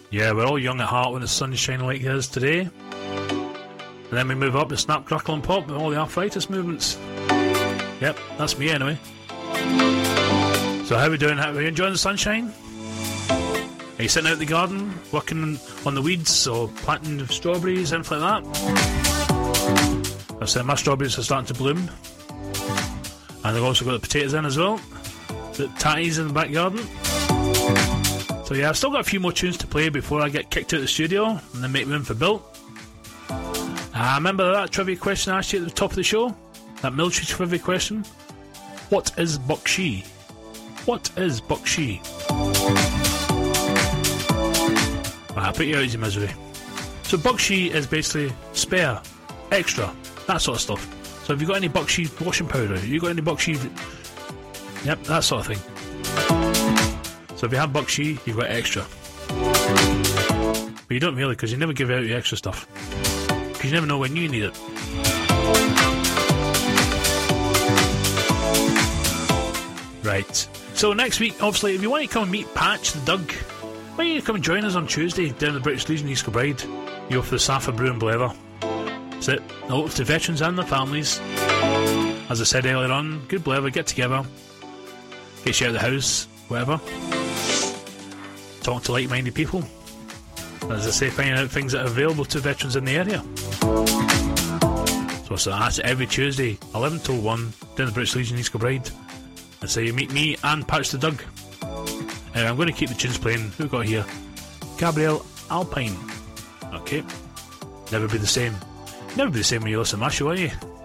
Yeah, we're all young at heart when the sun's shining like it is today. And then we move up to snap, crackle and pop with all the arthritis movements. Yep, that's me anyway. So how are we doing? Are you enjoying the sunshine? Are you sitting out in the garden, working on the weeds or planting strawberries, anything like that? I've said my strawberries are starting to bloom. And they've also got the potatoes in as well. The tatties in the back garden. So yeah, I've still got a few more tunes to play before I get kicked out of the studio and then make room for Bill. Remember that trivia question I asked you at the top of the show? That military trivia question? What is Bakshi? What is Bakshi? I put you out of your misery. So Bakshi is basically spare, extra, that sort of stuff. So have you got any Bakshi washing powder? Have you got any Bakshi... Yep, that sort of thing. So if you have Bakshi, you've got extra. But you don't really, because you never give out your extra stuff. Because you never know when you need it. Right. So next week, obviously, if you want to come and meet Patch the Doug, why don't you come and join us on Tuesday down at the British Legion East Kilbride? You go for the Safa Brew and Blair. That's it. No, to veterans and their families. As I said earlier on, good Blair, get together, get you out of the house, whatever. Talk to like-minded people. As I say, finding out things that are available to veterans in the area. So that's every Tuesday, 11 till 1, down at the British Legion East Kilbride. And so you meet me and Patch the Doug. I'm going to keep the tunes playing. Who got here? Gabrielle Alpine. Okay. Never be the same. Never be the same when you listen to my show, are you?